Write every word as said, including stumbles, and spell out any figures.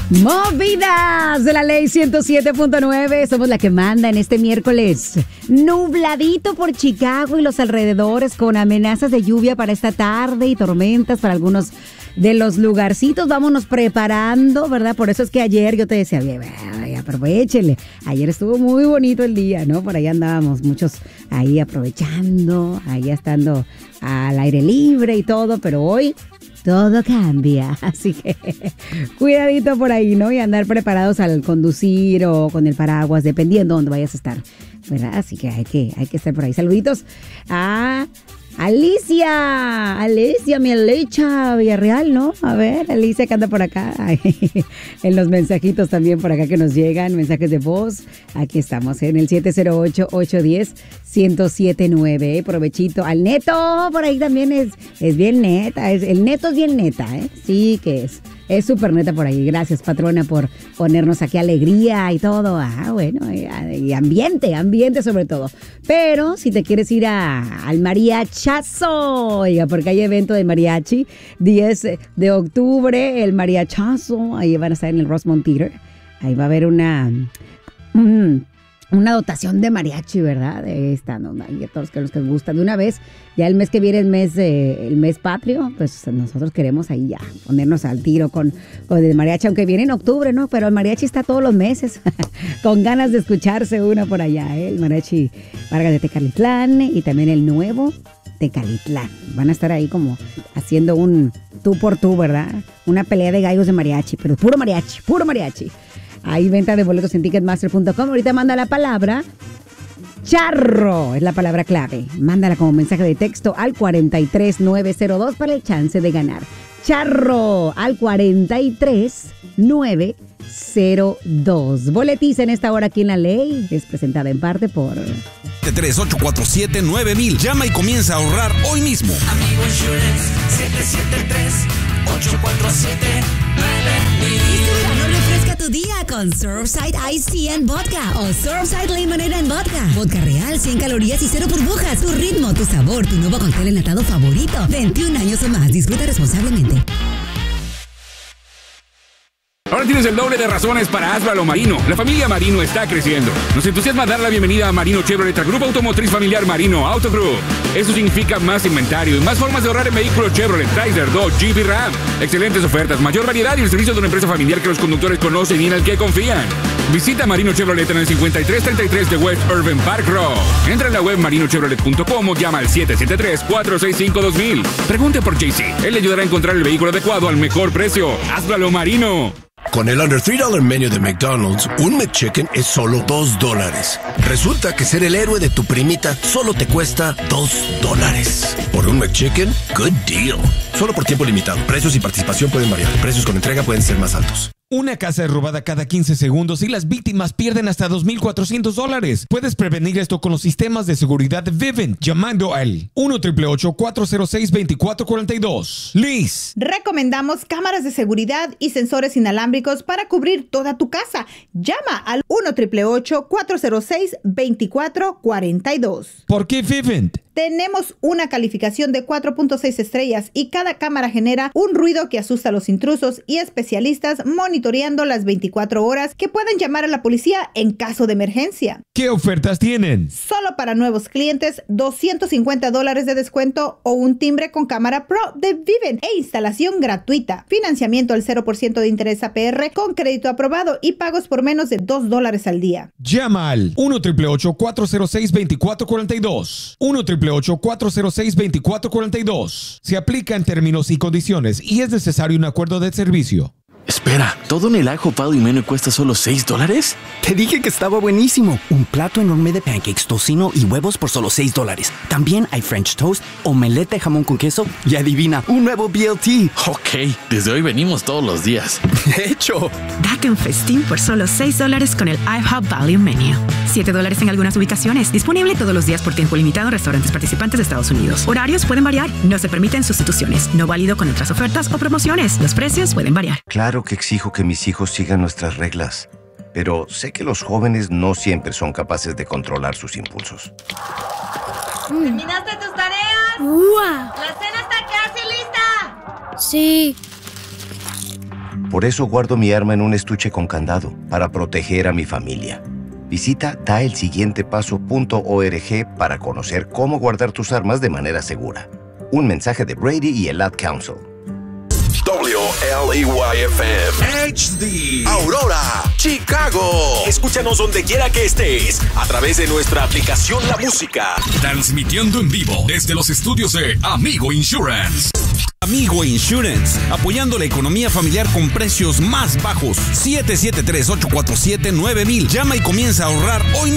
Movidas de la ley ciento siete punto nueve, somos la que manda en este miércoles. Nubladito por Chicago y los alrededores con amenazas de lluvia para esta tarde y tormentas para algunos de los lugarcitos. Vámonos preparando, ¿verdad? Por eso es que ayer yo te decía, ay, aprovechenle. Ayer estuvo muy bonito el día, ¿no? Por ahí andábamos muchos ahí aprovechando, ahí estando al aire libre y todo, pero hoy todo cambia, así que cuidadito por ahí, ¿no? Y andar preparados al conducir o con el paraguas, dependiendo de dónde vayas a estar, ¿verdad? Así que hay que, hay que estar por ahí. Saluditos a Alicia, Alicia, mi Alicia Villarreal, ¿no? A ver, Alicia que anda por acá, ay, en los mensajitos también por acá que nos llegan, mensajes de voz. Aquí estamos en el siete cero ocho, ocho uno cero, uno cero siete nueve. Provechito. Al Neto, por ahí también es, es bien neta, es, el Neto es bien neta, ¿eh? Sí que es. Es súper neta por ahí. Gracias, patrona, por ponernos aquí alegría y todo. Ah, bueno, y, y ambiente, ambiente sobre todo. Pero si te quieres ir a, al mariachazo, oiga, porque hay evento de mariachi, diez de octubre, el mariachazo, ahí van a estar en el Rosemont Theater. Ahí va a haber una... Mm, una dotación de mariachi, ¿verdad? De esta, ¿no? Y a todos los que les gustan. De una vez, ya el mes que viene, el mes, eh, el mes patrio, pues nosotros queremos ahí ya ponernos al tiro con, con el mariachi, aunque viene en octubre, ¿no? Pero el mariachi está todos los meses, con ganas de escucharse uno por allá, ¿eh? El mariachi Vargas de Tecalitlán y también el nuevo Tecalitlán. Van a estar ahí como haciendo un tú por tú, ¿verdad? Una pelea de gallos de mariachi, pero puro mariachi, puro mariachi. Hay venta de boletos en ticketmaster punto com. Ahorita manda la palabra charro, es la palabra clave. Mándala como mensaje de texto al cuarenta y tres nueve cero dos para el chance de ganar. Charro al cuarenta y tres nueve cero dos. Boletiza en esta hora aquí en La Ley. Es presentada en parte por tres ocho cuatro siete nueve mil. Llama y comienza a ahorrar hoy mismo. Amigo Insurance siete siete tres ocho cuatro siete nueve mil. Refresca tu día con Surfside Iced Tea and Vodka o Surfside Lemonade and Vodka. Vodka real, cien calorías y cero burbujas. Tu ritmo, tu sabor, tu nuevo cóctel enlatado favorito. veintiún años o más. Disfruta responsablemente. Ahora tienes el doble de razones para Asbalo Marino. La familia Marino está creciendo. Nos entusiasma dar la bienvenida a Marino Chevrolet, al grupo automotriz familiar Marino Auto Group. Eso significa más inventario y más formas de ahorrar en vehículos Chevrolet, Chrysler, Dodge, Jeep y Ram. Excelentes ofertas, mayor variedad y el servicio de una empresa familiar que los conductores conocen y en el que confían. Visita Marino Chevrolet en el cincuenta y tres treinta y tres de West Urban Park Road. Entra en la web marino chevrolet punto com o llama al siete siete tres cuatro seis cinco dos mil. Pregunte por J C. Él le ayudará a encontrar el vehículo adecuado al mejor precio. Asbalo Marino. Con el Under tres dólares menú de McDonald's, un McChicken es solo dos dólares. Resulta que ser el héroe de tu primita solo te cuesta dos dólares. Por un McChicken, good deal. Solo por tiempo limitado. Precios y participación pueden variar. Precios con entrega pueden ser más altos. Una casa es robada cada quince segundos y las víctimas pierden hasta dos mil cuatrocientos dólares. Puedes prevenir esto con los sistemas de seguridad de Vivint llamando al uno, ocho ocho ocho, cuatro cero seis, dos cuatro cuatro dos. Liz. Recomendamos cámaras de seguridad y sensores inalámbricos para cubrir toda tu casa. Llama al uno, ocho ocho ocho, cuatro cero seis, dos cuatro cuatro dos. ¿Por qué Vivint? Tenemos una calificación de cuatro punto seis estrellas y cada cámara genera un ruido que asusta a los intrusos y especialistas monitoreando las veinticuatro horas que pueden llamar a la policía en caso de emergencia. ¿Qué ofertas tienen? Solo para nuevos clientes, doscientos cincuenta dólares de descuento o un timbre con cámara Pro de Vivint e instalación gratuita. Financiamiento al cero por ciento de interés A P R con crédito aprobado y pagos por menos de dos dólares al día. Llama al uno, ocho ocho ocho, cuatro cero seis, dos cuatro cuatro dos. uno, ocho ocho ocho, cuatro cero seis, dos cuatro cuatro dos. Se aplica en términos y condiciones y es necesario un acuerdo de servicio. Espera, ¿todo en el Ajo Value Menu cuesta solo seis dólares? Te dije que estaba buenísimo. Un plato enorme de pancakes, tocino y huevos por solo seis dólares. También hay French toast, omelette de jamón con queso y adivina, un nuevo B L T. Ok, desde hoy venimos todos los días. De hecho. Date un festín por solo seis dólares con el IHOP Value Menu. siete dólares en algunas ubicaciones. Disponible todos los días por tiempo limitado en restaurantes participantes de Estados Unidos. Horarios pueden variar. No se permiten sustituciones. No válido con otras ofertas o promociones. Los precios pueden variar. Claro que exijo que mis hijos sigan nuestras reglas, pero sé que los jóvenes no siempre son capaces de controlar sus impulsos. ¿Terminaste tus tareas? ¡Wow! ¡La cena está casi lista! Sí. Por eso guardo mi arma en un estuche con candado, para proteger a mi familia. Visita da el siguiente paso punto org para conocer cómo guardar tus armas de manera segura. Un mensaje de Brady y el Ad Council. W L E Y F M H D Aurora, Chicago. Escúchanos donde quiera que estés a través de nuestra aplicación La Música. Transmitiendo en vivo desde los estudios de Amigo Insurance. Amigo Insurance, apoyando la economía familiar con precios más bajos. siete siete tres, ocho cuatro siete, nueve mil. Llama y comienza a ahorrar hoy mismo.